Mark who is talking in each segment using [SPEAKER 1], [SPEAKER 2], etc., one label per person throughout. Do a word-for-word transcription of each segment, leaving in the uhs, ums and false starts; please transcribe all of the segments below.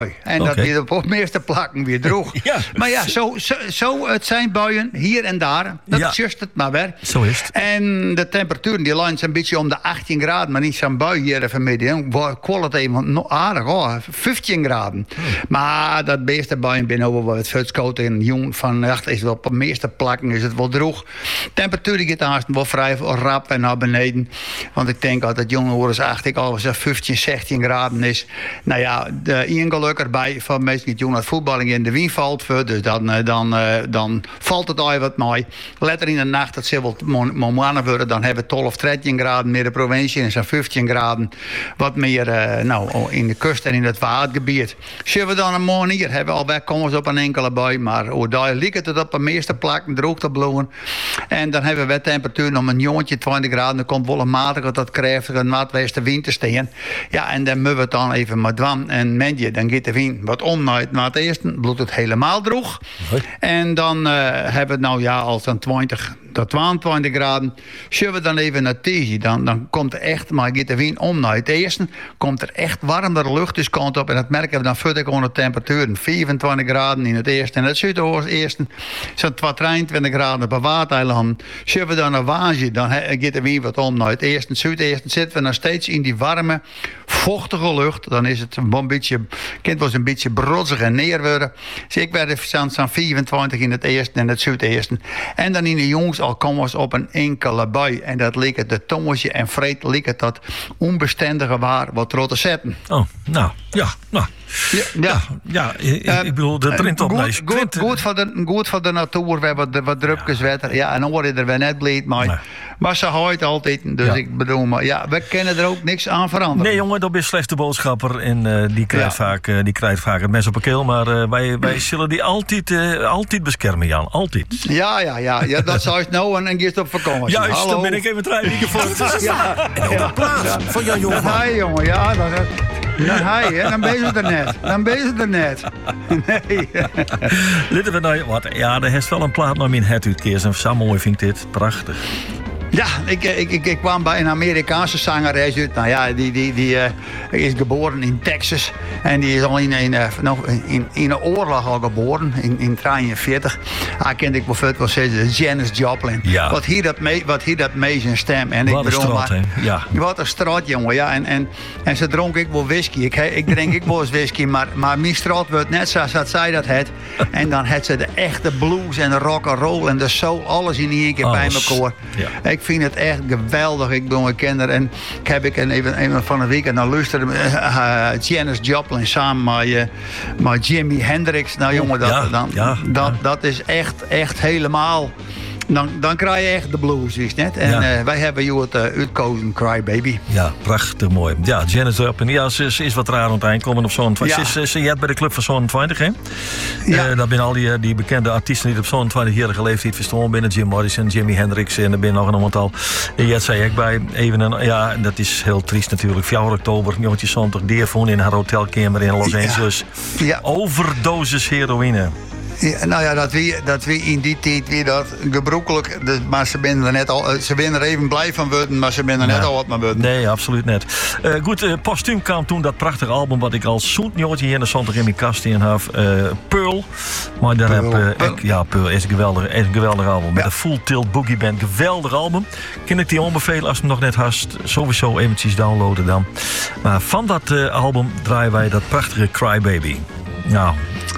[SPEAKER 1] En okay. dat weer op de meeste plakken weer droog. ja. Maar ja, zo, zo, zo het zijn buien hier en daar. Dat ja. is juist het maar weer.
[SPEAKER 2] Zo is het.
[SPEAKER 1] En de temperaturen die liggen een beetje om de achttien graden. Maar niet zo'n bui hier vanmiddag. Quality nog aardig hoor. vijftien graden. Hmm. Maar dat meeste buien binnen over wat futskoud en jong van echt is wel op de meeste plakken is het wel droog. Temperatuur gaat haast wel vrij rap en naar beneden. Want ik denk dat het jonge horen acht ik al vijftien, zestien graden is. Nou ja, de één geluk erbij van meestal jong dat voetballing in de wind valt. Dus dan, dan, dan valt het al wat mooi. Later in de nacht, dat zal wel momentan worden, dan hebben we twaalf, dertien graden meer de provincie en zo'n vijftien graden wat meer uh, nou, in de kust en in het watergebied. Zullen we dan een morgen hier hebben we al wegkomers op een enkele bui, maar hoe daar lijkt het op de meeste plakken droog te bloeien. En dan hebben we temperatuur om een jongetje twintig graden, dan komt wel een matige tot krachtige een maatwesten te staan. Ja, en dan moeten we het dan even met dwan en mendje, dan gaat de wind wat om naar het, naar het eerste, bloedt het helemaal droog. Hoi. En dan uh, hebben we het nou ja al zo'n twintig tot tweeëntwintig graden. Zullen we dan even naar Tizi, dan, dan komt er echt, maar gaat de wind om naar het eerste, komt er echt warmere lucht dus kant op en dat merken we dan verder gewoon de temperaturen. vierentwintig graden in het eerste en het zuidoosten, zo'n drieëntwintig graden op Waardeiland. Zullen we dan naar Waasje, dan gaat de wind wat om naar het eerste, het zuideerste, zitten we nog steeds in die warme, vochtige lucht. Dan is het een beetje, kind was een beetje brozzig en neer worden. Dus ik werd zo'n vierentwintig in het eerste en het zuideerste. En dan in de jongs al komen we op een enkele bui. En dat leek het de tongetje en vreet leek het dat onbestendige waar wat rotte zetten.
[SPEAKER 2] Oh, nou, ja, nou.
[SPEAKER 1] Ja, ja.
[SPEAKER 2] ja, ja ik, uh, ik bedoel, de trint op.
[SPEAKER 1] Goed, goed, goed, voor de, goed voor de natuur, we hebben wat, wat drupjes ja. wetter. Ja, en dan word je er weer net bleed, maar, nee. maar ze houdt altijd. Dus ja. ik bedoel, maar ja, we kunnen er ook niks aan veranderen.
[SPEAKER 2] Nee, jongen, dat is slechte boodschapper en uh, die, krijgt ja. vaak, uh, die krijgt vaak het mes op een keel. Maar uh, wij, wij zullen die altijd, uh, altijd beschermen, Jan. Altijd.
[SPEAKER 1] Ja, ja, ja. ja dat zou je nou en dan ga je op vakantie.
[SPEAKER 2] Juist,
[SPEAKER 1] Hallo.
[SPEAKER 2] Dan ben ik even drie weken voor.
[SPEAKER 1] ja.
[SPEAKER 2] En ook dat plaats ja. van Jan Jongeman.
[SPEAKER 1] Dat hij, jongen, ja. Dat, dat. Dan hij, hè? Dan ben je er net. Dan ben je er net. Nee.
[SPEAKER 2] Litten we nou, wat? Ja, er is wel een plaat naar mijn head uitkeers. En zo mooi vind ik dit. Prachtig.
[SPEAKER 1] Ja, ik, ik, ik, ik kwam bij een Amerikaanse zangeres uit. Nou ja, die, die, die uh, is geboren in Texas. En die is al in, in, uh, nog in, in een oorlog al geboren, in, in drieënveertig. Hij kende ik bijvoorbeeld wel zeggen, Janis Joplin.
[SPEAKER 2] Ja.
[SPEAKER 1] Wat hier dat mee, wat hier dat mee zijn stem. En
[SPEAKER 2] wat
[SPEAKER 1] ik bedoel,
[SPEAKER 2] een straat, hè? Ja.
[SPEAKER 1] Wat een straat, jongen. Ja. En, en, en ze dronk ik wel whisky. Ik, ik drink ik wel eens whisky, maar, maar mijn straat wordt net zoals dat zij dat had. En dan had ze de echte blues en de rock and roll en de soul, alles in één keer bij elkaar. Ja. Ik vind het echt geweldig. Ik bedoel, ik ken er en ik heb ik en even, even van een weekend naar luisteren. Uh, uh, Janis Joplin samen met, uh, met Jimi Hendrix. Nou jongen, dat,
[SPEAKER 2] ja,
[SPEAKER 1] dan,
[SPEAKER 2] ja,
[SPEAKER 1] dat,
[SPEAKER 2] ja.
[SPEAKER 1] dat is echt, echt helemaal. Dan, dan krijg je echt de blues, is net. En ja. uh, wij hebben jou het uh, uitgekozen, Cry Baby.
[SPEAKER 2] Ja, prachtig mooi. Ja, Janis Joplin. Ja, ze, ze is wat raar aan het eind komen op zo'n twintig. Ja. Ze is uh, bij de club van zo'n twintig, hè? Ja. Uh, daar zijn al die, die bekende artiesten die op zo'n twintigjarige leeftijd verstaan binnen. Jim Morrison, Jimi Hendrix en er ben nog een aantal. En Jet zei ik bij. Even een, ja, dat is heel triest natuurlijk. vier oktober, negentien zeventig, deervoon in haar hotelkamer in Los Angeles. Ja. Ja. Overdosis heroïne.
[SPEAKER 1] Ja, nou ja, dat we, dat we in die tijd weer dat gebroekelijk, dus, maar ze zijn er net al, ze zijn er even blij van worden, maar ze zijn er ja. net al wat maar worden.
[SPEAKER 2] Nee, absoluut net. Uh, goed, uh, postuum kwam toen dat prachtige album wat ik al zoet nieuwtje hier in de zondag in mijn kast in heb, uh, Pearl. Maar daar Pearl. heb uh, ik, ja, Pearl is een geweldig, is een geweldig album. Met ja. een Full Tilt Boogie Band, geweldig album. Kan ik die onbevelen als je hem nog net hast, sowieso eventjes downloaden dan. Maar van dat uh, album draaien wij dat prachtige Cry Baby. Nou.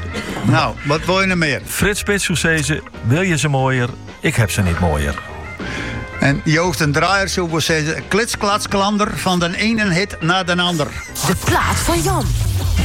[SPEAKER 1] Nou, wat wil je nog meer?
[SPEAKER 2] Frits Spits, hoe zei ze, wil je ze mooier? Ik heb ze niet mooier.
[SPEAKER 1] En Joost en Draaier, zo wil zeggen, klits, klats, klander, van de ene hit naar de ander.
[SPEAKER 3] De plaat van Jan.